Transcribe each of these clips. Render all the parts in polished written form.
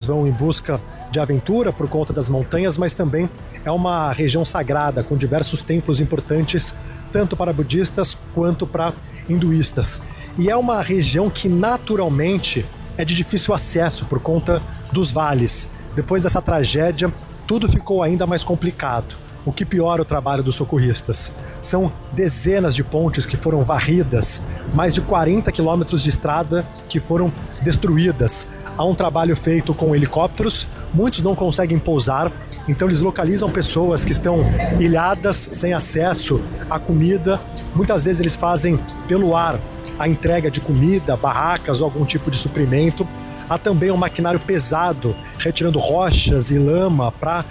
vão em busca de aventura por conta das montanhas, mas também é uma região sagrada com diversos templos importantes, tanto para budistas quanto para hinduístas. E é uma região que naturalmente é de difícil acesso por conta dos vales. Depois dessa tragédia, tudo ficou ainda mais complicado, o que piora o trabalho dos socorristas. São dezenas de pontes que foram varridas, mais de 40 quilômetros de estrada que foram destruídas. Há um trabalho feito com helicópteros, muitos não conseguem pousar, então eles localizam pessoas que estão ilhadas, sem acesso à comida. Muitas vezes eles fazem pelo ar a entrega de comida, barracas ou algum tipo de suprimento. Há também um maquinário pesado, retirando rochas e lama para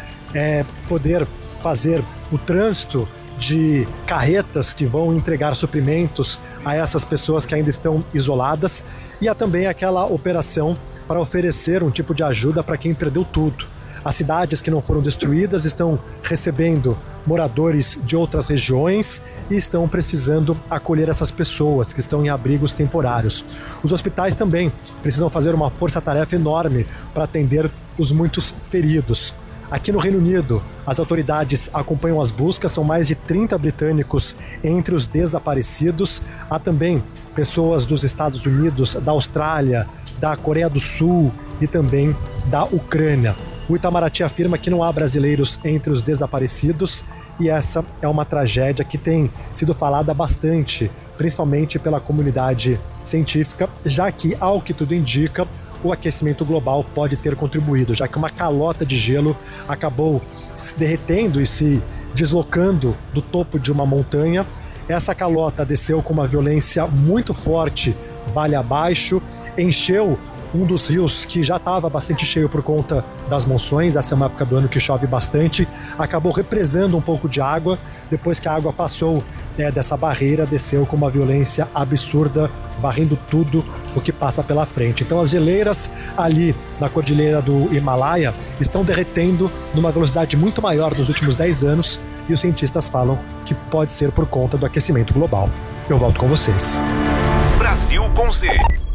poder fazer o trânsito de carretas que vão entregar suprimentos a essas pessoas que ainda estão isoladas. E há também aquela operação para oferecer um tipo de ajuda para quem perdeu tudo. As cidades que não foram destruídas estão recebendo moradores de outras regiões e estão precisando acolher essas pessoas que estão em abrigos temporários. Os hospitais também precisam fazer uma força-tarefa enorme para atender os muitos feridos. Aqui no Reino Unido, as autoridades acompanham as buscas, são mais de 30 britânicos entre os desaparecidos. Há também pessoas dos Estados Unidos, da Austrália, da Coreia do Sul e também da Ucrânia. O Itamaraty afirma que não há brasileiros entre os desaparecidos e essa é uma tragédia que tem sido falada bastante, principalmente pela comunidade científica, já que, ao que tudo indica, o aquecimento global pode ter contribuído, já que uma calota de gelo acabou se derretendo e se deslocando do topo de uma montanha. Essa calota desceu com uma violência muito forte vale abaixo, encheu um dos rios que já estava bastante cheio por conta das monções. Essa é uma época do ano que chove bastante, acabou represando um pouco de água. Depois que a água passou dessa barreira, desceu com uma violência absurda, varrendo tudo o que passa pela frente. Então as geleiras ali na cordilheira do Himalaia estão derretendo numa velocidade muito maior nos últimos 10 anos e os cientistas falam que pode ser por conta do aquecimento global. Eu volto com vocês. Brasil com Z.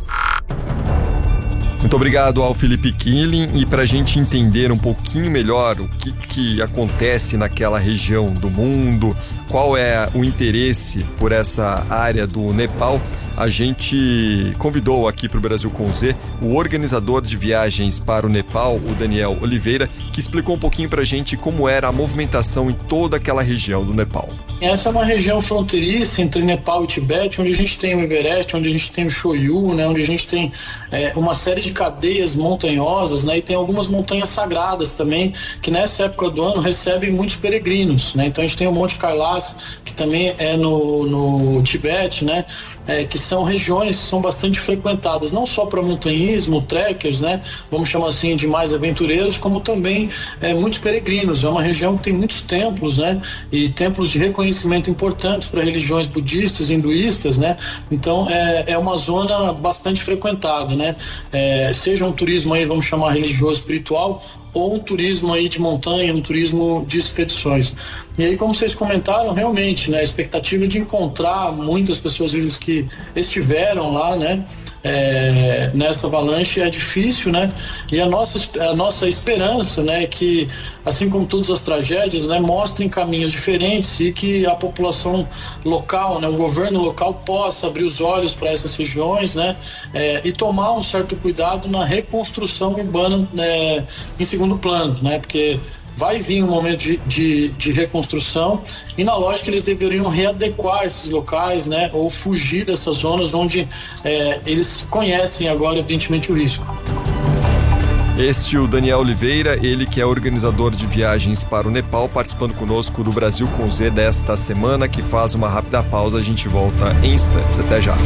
Muito obrigado ao Felipe Killing, e para a gente entender um pouquinho melhor o que acontece naquela região do mundo, qual é o interesse por essa área do Nepal, a gente convidou aqui para o Brasil com Z o organizador de viagens para o Nepal, o Daniel Oliveira, que explicou um pouquinho para a gente como era a movimentação em toda aquela região do Nepal. Essa é uma região fronteiriça entre Nepal e Tibete, onde a gente tem o Everest, onde a gente tem o Shoyu, né, onde a gente tem uma série de cadeias montanhosas, né, e tem algumas montanhas sagradas também, que nessa época do ano recebem muitos peregrinos, né. Então a gente tem o Monte Kailash, que também é no Tibete, né, que são regiões que são bastante frequentadas, não só para montanhismo, trekkers, né, vamos chamar assim, de mais aventureiros, como também muitos peregrinos. É uma região que tem muitos templos, né, e templos de reconhecimento importantes para religiões budistas, hinduístas, né. Então é uma zona bastante frequentada, né, seja um turismo aí, vamos chamar religioso, espiritual, ou um turismo aí de montanha, um turismo de expedições. E aí, como vocês comentaram, realmente, né, a expectativa de encontrar muitas pessoas vivas que estiveram lá, né, nessa avalanche é difícil, né, e a nossa esperança, né, é que, assim como todas as tragédias, né, mostrem caminhos diferentes e que a população local, né, o governo local possa abrir os olhos para essas regiões, né, e tomar um certo cuidado na reconstrução urbana, né, em segundo plano, né, porque vai vir um momento de reconstrução e na lógica eles deveriam readequar esses locais, né, ou fugir dessas zonas onde eles conhecem agora evidentemente o risco. Este é o Daniel Oliveira, ele que é organizador de viagens para o Nepal, participando conosco do Brasil com Z desta semana, que faz uma rápida pausa. A gente volta em instantes. Até já.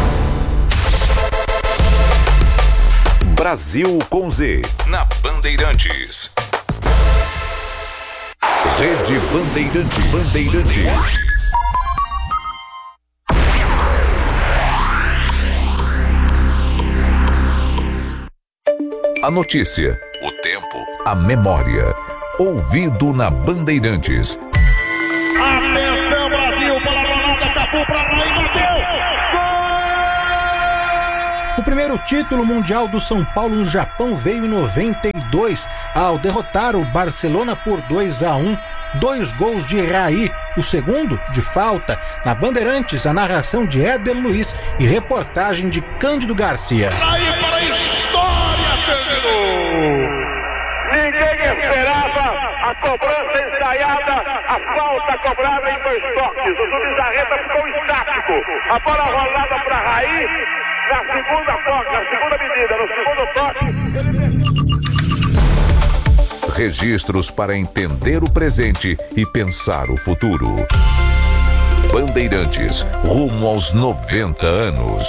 Brasil com Z, na Bandeirantes. Rede Bandeirantes. A notícia, o tempo, a memória. Ouvido na Bandeirantes. Atenção, Brasil, para a balada, Cafu para lá e bateu! O primeiro título mundial do São Paulo no Japão veio em 92, ao derrotar o Barcelona por 2-1, 2 gols de Raí, o segundo de falta. Na Bandeirantes, a narração de Éder Luiz e reportagem de Cândido Garcia. Raí para a história, Cândido! Ninguém esperava a cobrança ensaiada, a falta cobrada em 2 toques. O juiz Arreta ficou estático. A bola rolada para Raí. Na segunda medida, no segundo toque. Registros para entender o presente e pensar o futuro. Bandeirantes, rumo aos 90 anos.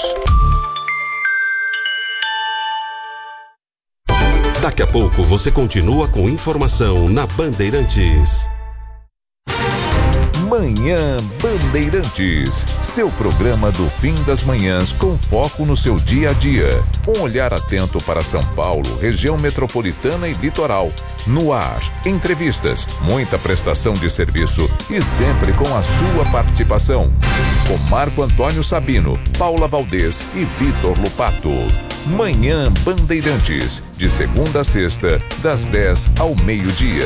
Daqui a pouco você continua com informação na Bandeirantes. Manhã Bandeirantes, seu programa do fim das manhãs com foco no seu dia a dia. Um olhar atento para São Paulo, região metropolitana e litoral. No ar, entrevistas, muita prestação de serviço e sempre com a sua participação. Com Marco Antônio Sabino, Paula Valdez e Vitor Lupato. Manhã Bandeirantes, de segunda a sexta, das 10 ao meio-dia.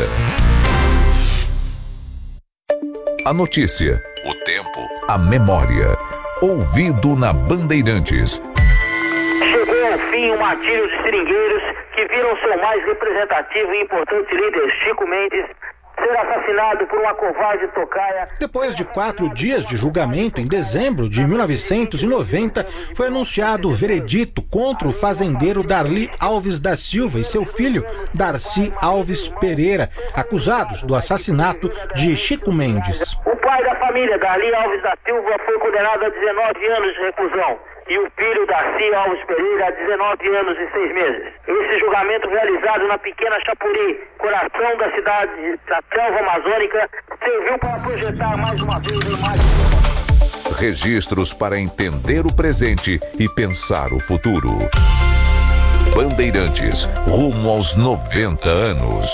A notícia, o tempo, a memória. Ouvido na Bandeirantes. Chegou ao fim o martírio de seringueiros que viram seu mais representativo e importante líder, Chico Mendes, ser assassinado por uma covarde tocaia. Depois de 4 dias de julgamento, em dezembro de 1990, foi anunciado o veredito contra o fazendeiro Darli Alves da Silva e seu filho, Darcy Alves Pereira, acusados do assassinato de Chico Mendes. O pai da família, Darli Alves da Silva, foi condenado a 19 anos de reclusão. E o filho Darcy Alves Pereira a 19 anos e 6 meses. Esse julgamento realizado na pequena Chapuri, coração da cidade da selva amazônica, serviu para projetar mais uma vez a imagem. Registros para entender o presente e pensar o futuro. Bandeirantes, rumo aos 90 anos.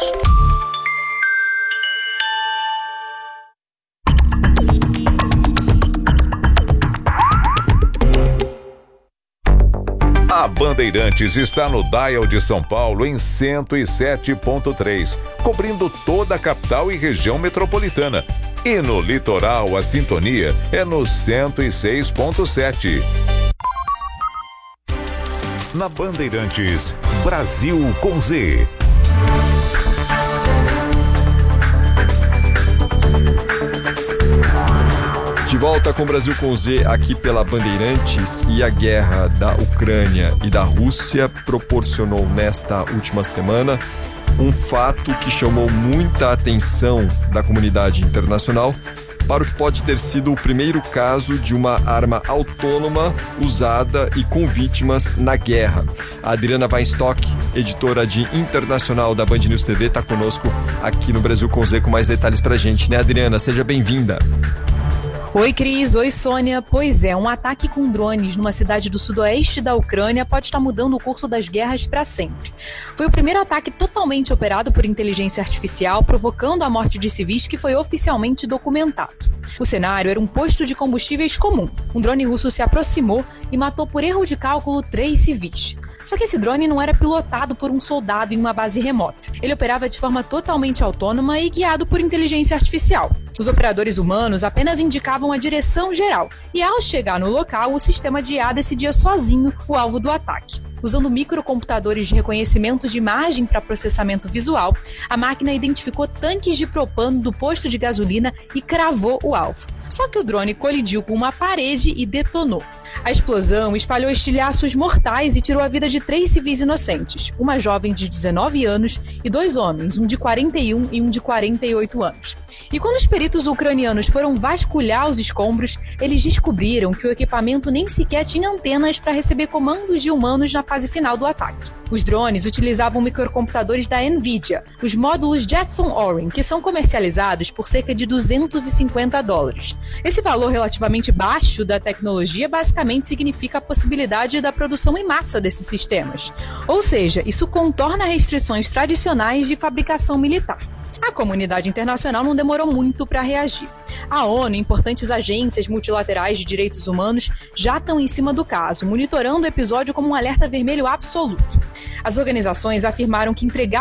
A Bandeirantes está no dial de São Paulo em 107.3, cobrindo toda a capital e região metropolitana. E no litoral, a sintonia é no 106.7. Na Bandeirantes, Brasil com Z. De volta com o Brasil com Z aqui pela Bandeirantes, e a guerra da Ucrânia e da Rússia proporcionou nesta última semana um fato que chamou muita atenção da comunidade internacional para o que pode ter sido o primeiro caso de uma arma autônoma usada e com vítimas na guerra. A Adriana Weinstock, editora de internacional da Band News TV, está conosco aqui no Brasil com Z com mais detalhes pra gente, né, Adriana? Seja bem-vinda. Oi, Cris. Oi, Sônia. Pois é, um ataque com drones numa cidade do sudoeste da Ucrânia pode estar mudando o curso das guerras para sempre. Foi o primeiro ataque totalmente operado por inteligência artificial, provocando a morte de civis que foi oficialmente documentado. O cenário era um posto de combustíveis comum. Um drone russo se aproximou e matou por erro de cálculo 3 civis. Só que esse drone não era pilotado por um soldado em uma base remota. Ele operava de forma totalmente autônoma e guiado por inteligência artificial. Os operadores humanos apenas indicavam a direção geral, e ao chegar no local, o sistema de IA decidia sozinho o alvo do ataque. Usando microcomputadores de reconhecimento de imagem para processamento visual, a máquina identificou tanques de propano do posto de gasolina e cravou o alvo. Só que o drone colidiu com uma parede e detonou. A explosão espalhou estilhaços mortais e tirou a vida de 3 civis inocentes, uma jovem de 19 anos e 2 homens, um de 41 e um de 48 anos. E quando os peritos ucranianos foram vasculhar os escombros, eles descobriram que o equipamento nem sequer tinha antenas para receber comandos de humanos na fase final do ataque. Os drones utilizavam microcomputadores da NVIDIA, os módulos Jetson Orin, que são comercializados por cerca de $250. Esse valor relativamente baixo da tecnologia basicamente significa a possibilidade da produção em massa desses sistemas. Ou seja, isso contorna restrições tradicionais de fabricação militar. A comunidade internacional não demorou muito para reagir. A ONU e importantes agências multilaterais de direitos humanos já estão em cima do caso, monitorando o episódio como um alerta vermelho absoluto. As organizações afirmaram que entregar